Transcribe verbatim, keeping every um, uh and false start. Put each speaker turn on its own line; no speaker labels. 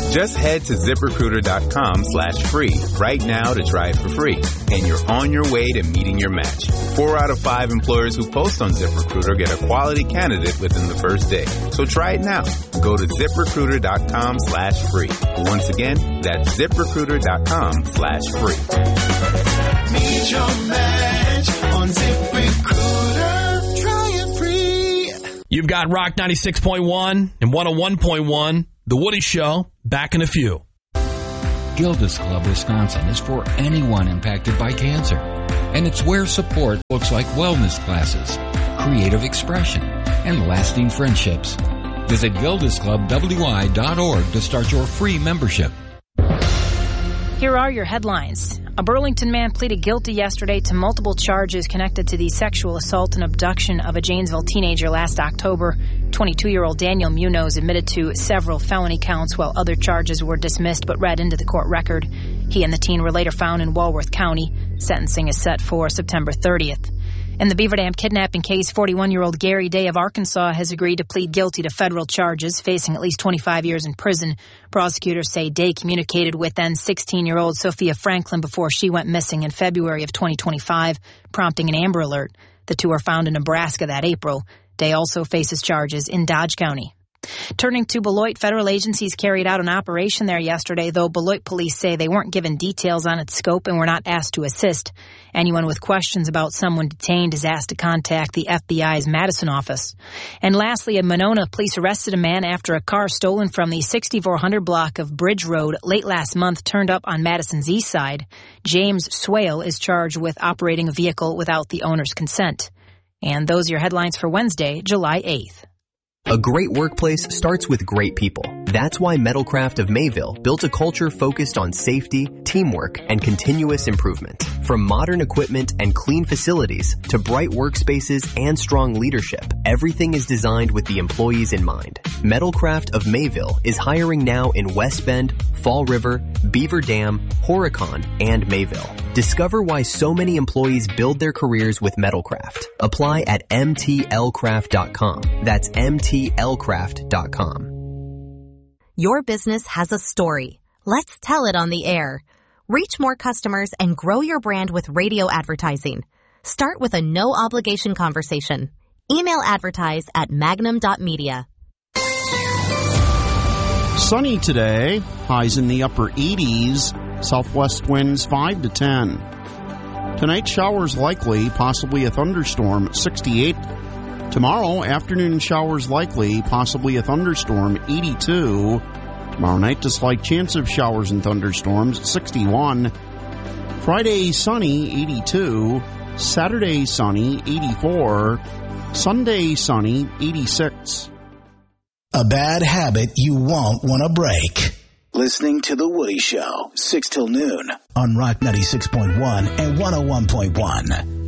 Just head to ZipRecruiter.com slash free right now to try it for free. And you're on your way to meeting your match. Four out of five employers who post on ZipRecruiter get a quality candidate within the first day. So try it now. Go to ZipRecruiter.com slash free. Once again, that's ZipRecruiter.com slash free.
Meet your match on ZipRecruiter. Try it free.
You've got Rock ninety-six point one and one oh one point one. The Woody Show, back in a few.
Gilda's Club Wisconsin is for anyone impacted by cancer. And it's where support looks like wellness classes, creative expression, and lasting friendships. Visit Gildas Club W I dot org to start your free membership.
Here are your headlines. A Burlington man pleaded guilty yesterday to multiple charges connected to the sexual assault and abduction of a Janesville teenager last October. twenty-two-year-old Daniel Munoz admitted to several felony counts while other charges were dismissed but read into the court record. He and the teen were later found in Walworth County. Sentencing is set for September thirtieth. In the Beaver Dam kidnapping case, forty-one-year-old Gary Day of Arkansas has agreed to plead guilty to federal charges, facing at least twenty-five years in prison. Prosecutors say Day communicated with then sixteen-year-old Sophia Franklin before she went missing in February of twenty twenty-five, prompting an Amber Alert. The two are found in Nebraska that April. Day also faces charges in Dodge County. Turning to Beloit, federal agencies carried out an operation there yesterday, though Beloit police say they weren't given details on its scope and were not asked to assist. Anyone with questions about someone detained is asked to contact the F B I's Madison office. And lastly, in Monona, police arrested a man after a car stolen from the sixty-four hundred block of Bridge Road late last month turned up on Madison's east side. James Swale is charged with operating a vehicle without the owner's consent. And those are your headlines for Wednesday, July eighth.
A great workplace starts with great people. That's why Metalcraft of Mayville built a culture focused on safety, teamwork, and continuous improvement. From modern equipment and clean facilities to bright workspaces and strong leadership, everything is designed with the employees in mind. Metalcraft of Mayville is hiring now in West Bend, Fall River, Beaver Dam, Horicon, and Mayville. Discover why so many employees build their careers with Metalcraft. Apply at M T L craft dot com. That's M T L craft dot com.
Your business has a story. Let's tell it on the air. Reach more customers and grow your brand with radio advertising. Start with a no-obligation conversation. Email advertise at magnum dot media.
Sunny today, highs in the upper eighties, southwest winds five to ten. Tonight, showers likely, possibly a thunderstorm, sixty-eight. Tomorrow, afternoon showers likely, possibly a thunderstorm, eighty-two. Tomorrow night, a slight chance of showers and thunderstorms, sixty-one. Friday, sunny, eighty-two. Saturday, sunny, eighty-four. Sunday, sunny, eighty-six.
A bad habit you won't want to break. Listening to The Woody Show, six till noon on Rock ninety-six point one and one oh one point one.